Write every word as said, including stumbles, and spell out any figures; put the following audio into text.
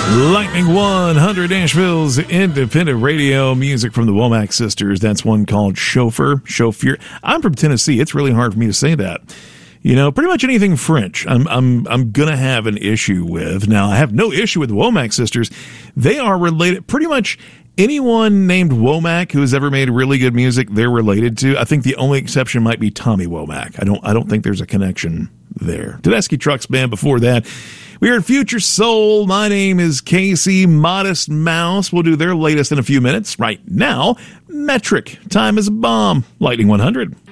Lightning one hundred, Nashville's independent radio music from the Womack Sisters. That's one called Chauffeur. Chauffeur. I'm from Tennessee. It's really hard for me to say that. You know, pretty much anything French, I'm I'm I'm gonna have an issue with. Now, I have no issue with the Womack Sisters. They are related. Pretty much anyone named Womack who has ever made really good music, they're related to. I think the only exception might be Tommy Womack. I don't I don't think there's a connection there. Tedeschi Trucks Band before that. We are at Future Soul. My name is Casey. Modest Mouse will do their latest in a few minutes. Right now, Metric. Time is a Bomb. Lightning one hundred.